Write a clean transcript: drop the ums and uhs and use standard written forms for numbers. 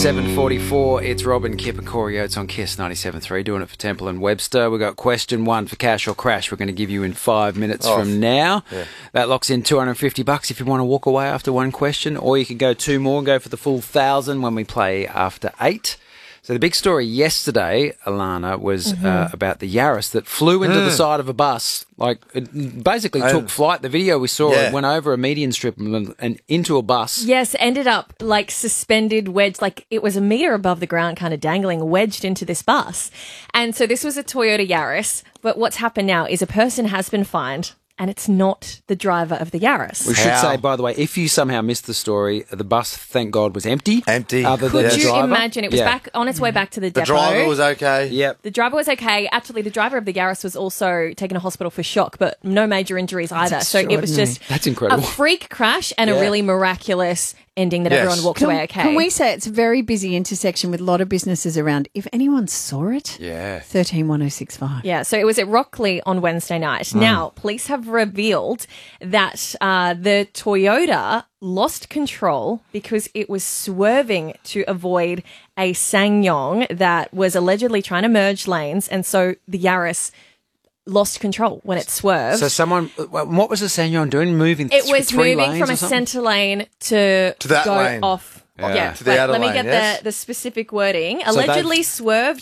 7:44. It's Robin, Kip and Corey Oates on KISS 97.3, doing it for Temple and Webster. We've got question one for cash or crash. We're going to give you in 5 minutes from now. Yeah. That locks in $250 if you want to walk away after one question, or you can go two more and go for the full 1,000 when we play after 8. So the big story yesterday, Alana, was about the Yaris that flew into the side of a bus. Like, it basically took flight. The video we saw, it went over a median strip and into a bus. Yes, ended up like suspended, wedged, like it was a metre above the ground, kind of dangling, wedged into this bus. And so this was a Toyota Yaris. But what's happened now is a person has been fined. And it's not the driver of the Yaris. We should say, by the way, if you somehow missed the story, the bus, thank God, was empty. Other than the driver. Could you imagine? It was back on its way back to the depot. The driver was okay. Yep. The driver was okay. Actually, the driver of the Yaris was also taken to hospital for shock, but no major injuries either. So it was just a freak crash and a really miraculous ending that everyone walked away okay. Can we say it's a very busy intersection with a lot of businesses around? If anyone saw it, 131065. Yeah, so it was at Rockley on Wednesday night. Now, police have revealed that the Toyota lost control because it was swerving to avoid a SsangYong that was allegedly trying to merge lanes, and so the Yaris lost control when it swerved. So what was the SsangYong doing? Moving it was three moving lanes from a centre lane to that go lane. Off. To the outer let me lane, get the specific wording. Allegedly swerved